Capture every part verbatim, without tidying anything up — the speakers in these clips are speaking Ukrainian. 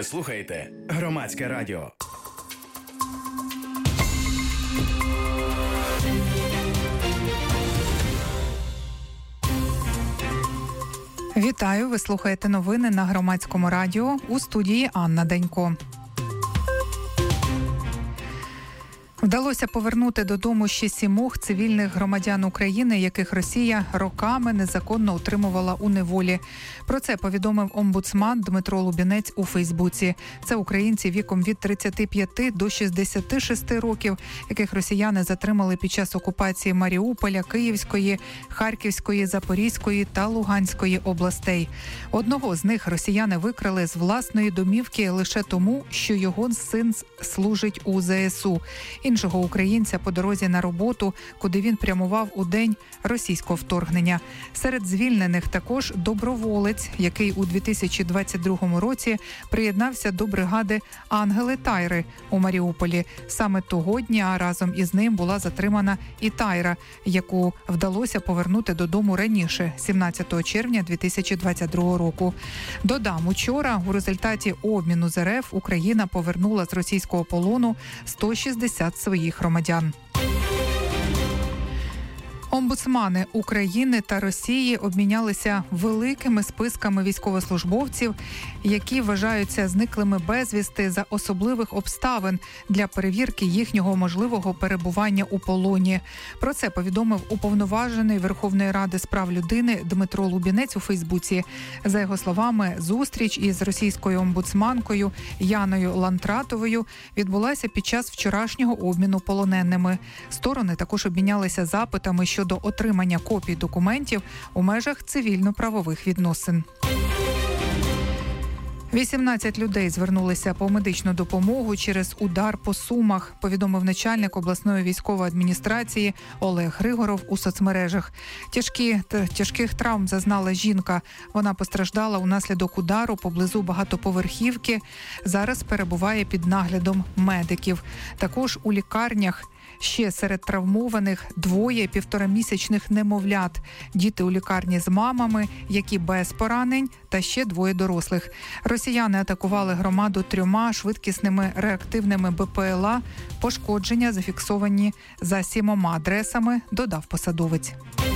Ви слухаєте Громадське радіо. Вітаю, ви слухаєте новини на Громадському радіо, у студії Анна Денько. Вдалося повернути додому ще сімох цивільних громадян України, яких Росія роками незаконно утримувала у неволі. Про це повідомив омбудсман Дмитро Лубінець у Фейсбуці. Це українці віком від тридцяти п'яти до шістдесяти шести років, яких росіяни затримали під час окупації Маріуполя, Київської, Харківської, Запорізької та Луганської областей. Одного з них росіяни викрали з власної домівки лише тому, що його син служить у зе ес у. Іншого українця по дорозі на роботу, куди він прямував у день російського вторгнення. Серед звільнених також доброволець, який у дві тисячі двадцять другому році приєднався до бригади «Ангели Тайри» у Маріуполі. Саме того дня разом із ним була затримана і Тайра, яку вдалося повернути додому раніше, сімнадцятого червня дві тисячі двадцять другого року. Додам, учора у результаті обміну з ер еф Україна повернула з російського полону сто шістдесят своїх громадян. Омбудсмани України та Росії обмінялися великими списками військовослужбовців, які вважаються зниклими безвісти за особливих обставин для перевірки їхнього можливого перебування у полоні. Про це повідомив уповноважений Верховної Ради з прав людини Дмитро Лубінець у Фейсбуці. За його словами, зустріч із російською омбудсманкою Яною Лантратовою відбулася під час вчорашнього обміну полоненими. Сторони також обмінялися запитами щодо до отримання копій документів у межах цивільно-правових відносин. вісімнадцять людей звернулися по медичну допомогу через удар по Сумах, повідомив начальник обласної військової адміністрації Олег Григоров у соцмережах. Тяжкі, тяжких травм зазнала жінка. Вона постраждала унаслідок удару поблизу багатоповерхівки. Зараз перебуває під наглядом медиків. Також у лікарнях ще серед травмованих двоє півторамісячних немовлят. Діти у лікарні з мамами, які без поранень, та ще двоє дорослих. Росіяни атакували громаду трьома швидкісними реактивними бе пе el а. Пошкодження зафіксовані за сімома адресами, додав посадовець.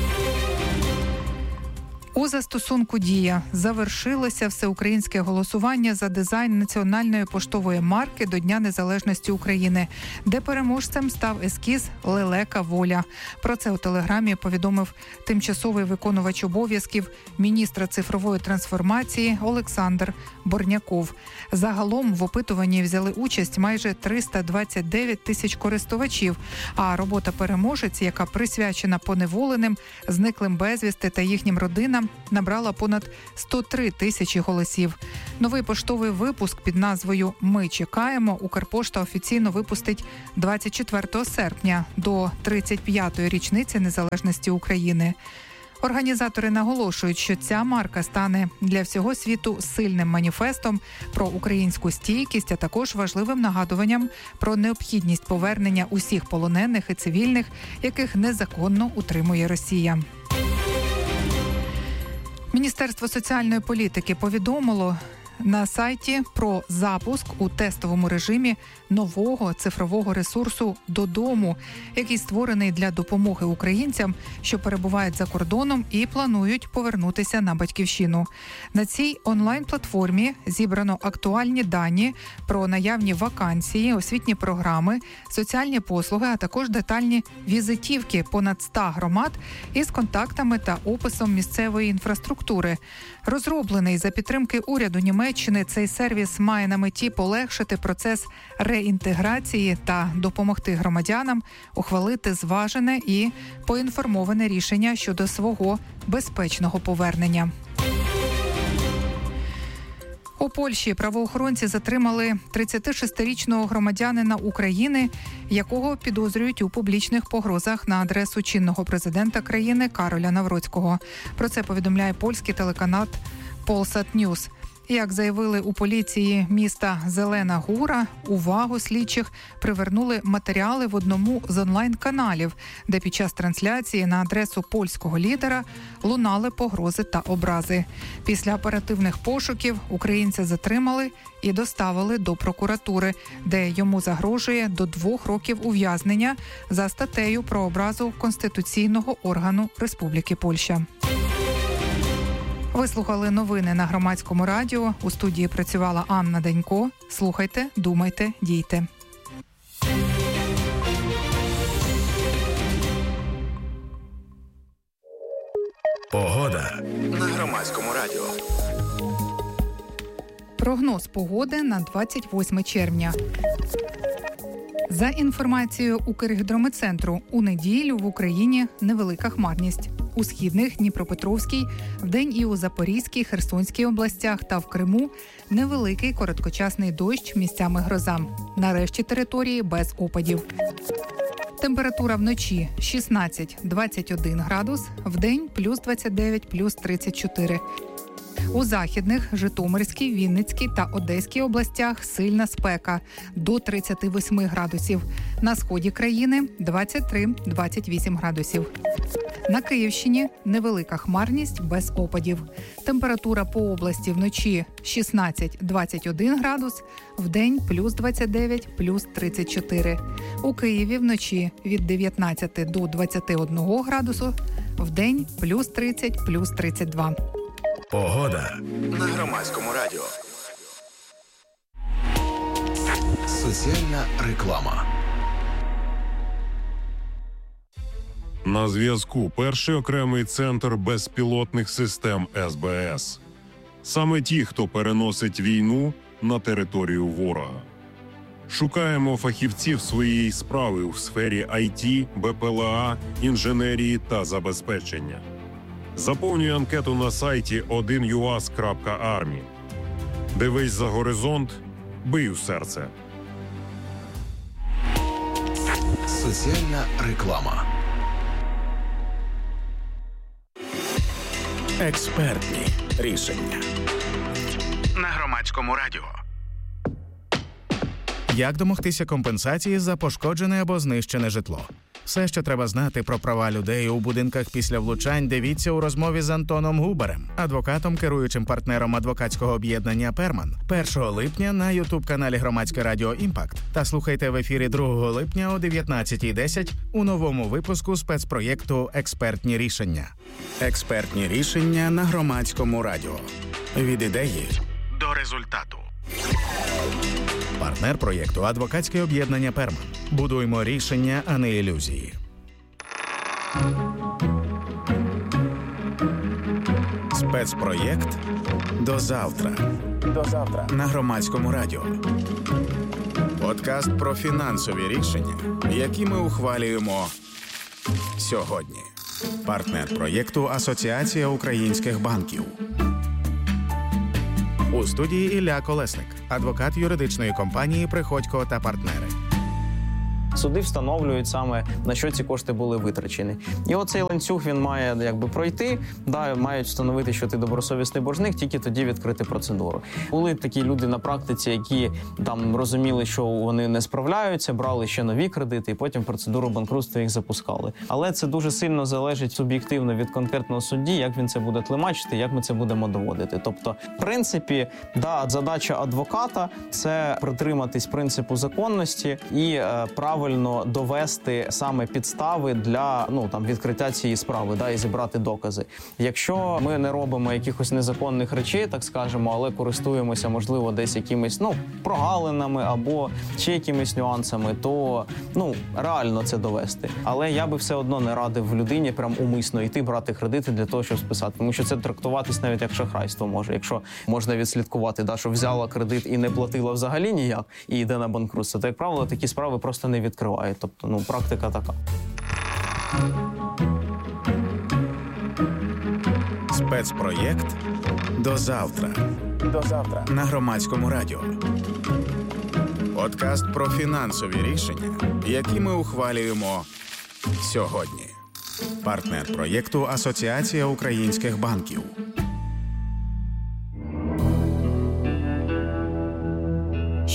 У застосунку «Дія» завершилося всеукраїнське голосування за дизайн національної поштової марки до Дня Незалежності України, де переможцем став ескіз «Лелека Воля». Про це у Телеграмі повідомив тимчасовий виконувач обов'язків міністра цифрової трансформації Олександр Борняков. Загалом в опитуванні взяли участь майже триста двадцять дев'ять тисяч користувачів, а робота «Переможець», яка присвячена поневоленим, зниклим безвісти та їхнім родинам, набрала понад сто три тисячі голосів. Новий поштовий випуск під назвою «Ми чекаємо» Укрпошта офіційно випустить двадцять четвертого серпня до тридцять п'ятої річниці незалежності України. Організатори наголошують, що ця марка стане для всього світу сильним маніфестом про українську стійкість, а також важливим нагадуванням про необхідність повернення усіх полонених і цивільних, яких незаконно утримує Росія. Міністерство соціальної політики повідомило на сайті про запуск у тестовому режимі нового цифрового ресурсу «Додому», який створений для допомоги українцям, що перебувають за кордоном і планують повернутися на батьківщину. На цій онлайн-платформі зібрано актуальні дані про наявні вакансії, освітні програми, соціальні послуги, а також детальні візитівки понад ста громад із контактами та описом місцевої інфраструктури. Розроблений за підтримки уряду Німеччини, цей сервіс має на меті полегшити процес реінтеграції та допомогти громадянам ухвалити зважене і поінформоване рішення щодо свого безпечного повернення. У Польщі правоохоронці затримали тридцятишестирічного громадянина України, якого підозрюють у публічних погрозах на адресу чинного президента країни Кароля Навроцького. Про це повідомляє польський телеканал Polsat News. Як заявили у поліції міста Зелена Гора, увагу слідчих привернули матеріали в одному з онлайн-каналів, де під час трансляції на адресу польського лідера лунали погрози та образи. Після оперативних пошуків українця затримали і доставили до прокуратури, де йому загрожує до двох років ув'язнення за статтею про образу конституційного органу Республіки Польща. Ви слухали новини на Громадському радіо. У студії працювала Анна Денько. Слухайте, думайте, дійте. Погода на Громадському радіо. Прогноз погоди на двадцять восьме червня. За інформацією Укргідрометцентру, у неділю в Україні невелика хмарність. У східних, Дніпропетровській, вдень і у Запорізькій, Херсонській областях та в Криму невеликий короткочасний дощ, місцями гроза. На решті території без опадів. Температура вночі шістнадцять - двадцять один градус, вдень плюс двадцять дев'ять - плюс тридцять чотири. У західних, Житомирській, Вінницькій та Одеській областях сильна спека – до тридцять вісім градусів. На сході країни – двадцять три - двадцять вісім градусів. На Київщині невелика хмарність без опадів. Температура по області вночі шістнадцять - двадцять один градус, вдень плюс двадцять дев'ять - плюс тридцять чотири. У Києві вночі від дев'ятнадцяти до двадцяти одного градусу, вдень плюс тридцять - плюс тридцять два. Погода на Громадському радіо. Соціальна реклама. На зв'язку перший окремий центр безпілотних систем ес бе ес. Саме ті, хто переносить війну на територію ворога. Шукаємо фахівців своєї справи у сфері ай ті, бе пе ел а, інженерії та забезпечення. Заповнюй анкету на сайті один ю ас крапка армі. Дивись за горизонт, бий у серце. Соціальна реклама. Експертні рішення на Громадському радіо. Як домогтися компенсації за пошкоджене або знищене житло? Все, що треба знати про права людей у будинках після влучань, дивіться у розмові з Антоном Губарем, адвокатом, керуючим партнером адвокатського об'єднання «Перман». першого липня на ютуб-каналі Громадське радіо «Імпакт» та слухайте в ефірі другого липня о дев'ятнадцятій десять у новому випуску спецпроєкту «Експертні рішення». Експертні рішення на Громадському радіо. Від ідеї до результату. Партнер проєкту – адвокатське об'єднання «Перман». Будуймо рішення, а не ілюзії. Спецпроєкт «До завтра». До завтра. На Громадському радіо. Подкаст про фінансові рішення, які ми ухвалюємо сьогодні. Партнер проєкту «Асоціація українських банків». У студії Ілля Колесник, адвокат юридичної компанії «Приходько та партнери». Суди встановлюють саме, на що ці кошти були витрачені. І оцей ланцюг, він має якби пройти, да, мають встановити, що ти добросовісний боржник, тільки тоді відкрити процедуру. Були такі люди на практиці, які там розуміли, що вони не справляються, брали ще нові кредити, і потім процедуру банкрутства їх запускали. Але це дуже сильно залежить суб'єктивно від конкретного судді, як він це буде тлумачити, як ми це будемо доводити. Тобто, в принципі, да, задача адвоката – це притриматись принципу законності і е, правильно довести саме підстави для ну там відкриття цієї справи, да, і зібрати докази. Якщо ми не робимо якихось незаконних речей, так скажемо, але користуємося, можливо, десь якимись ну прогалинами або ще якимись нюансами, то ну реально це довести. Але я би все одно не радив людині прям умисно йти брати кредити для того, щоб списати, тому що це трактуватись навіть як шахрайство може. Якщо можна відслідкувати, да, що взяла кредит і не платила взагалі ніяк і йде на банкрутство, то як правило такі справи просто не відкривають. Тобто, ну, практика така. Спецпроєкт «До завтра». До завтра. На Громадському радіо. Подкаст про фінансові рішення, які ми ухвалюємо сьогодні. Партнер проєкту «Асоціація українських банків».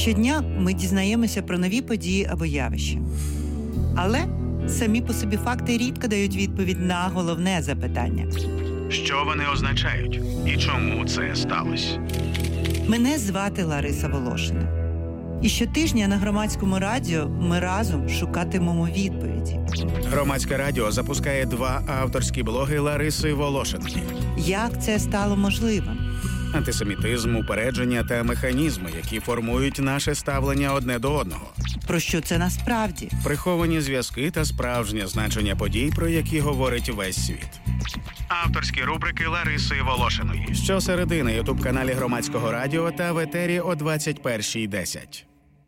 Щодня ми дізнаємося про нові події або явища. Але самі по собі факти рідко дають відповідь на головне запитання. Що вони означають і чому це сталося? Мене звати Лариса Волошина. І щотижня на Громадському радіо ми разом шукатимемо відповіді. Громадське радіо запускає два авторські блоги Лариси Волошиної. Як це стало можливим? Антисемітизм, упередження та механізми, які формують наше ставлення одне до одного. Про що це насправді? Приховані зв'язки та справжнє значення подій, про які говорить весь світ. Авторські рубрики Лариси Волошиної. Щосереди на ютуб-каналі Громадського радіо та в етері о двадцять першій десять.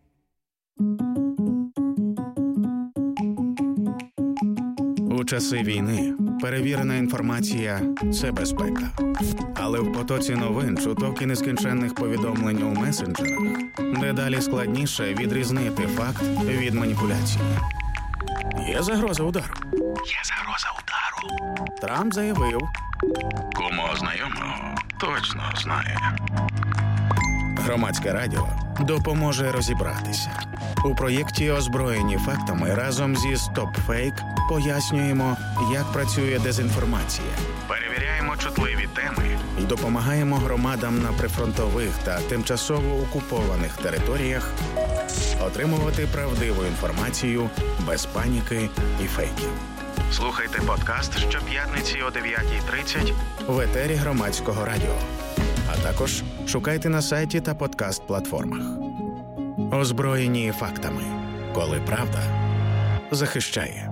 У часи війни перевірена інформація – це безпека. Але в потоці новин, чуток і нескінченних повідомлень у месенджерах дедалі складніше відрізнити факт від маніпуляції. Є загроза удару. Є загроза удару. Трамп заявив. Кому знайомого точно знає. Громадське радіо допоможе розібратися. У проєкті «Озброєні фактами» разом зі «Стоп-фейк» пояснюємо, як працює дезінформація. Перевіряємо чутливі теми і допомагаємо громадам на прифронтових та тимчасово окупованих територіях отримувати правдиву інформацію без паніки і фейків. Слухайте подкаст щоп'ятниці о дев'ятій тридцять в етері Громадського радіо. А також шукайте на сайті та подкаст-платформах. Озброєні фактами. Коли правда захищає.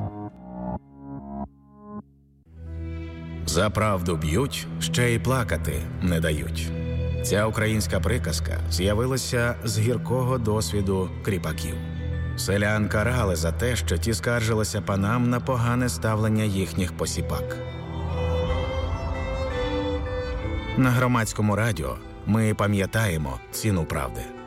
За правду б'ють, ще й плакати не дають. Ця українська приказка з'явилася з гіркого досвіду кріпаків. Селян карали за те, що ті скаржилися панам на погане ставлення їхніх посіпак. На Громадському радіо ми пам'ятаємо ціну правди.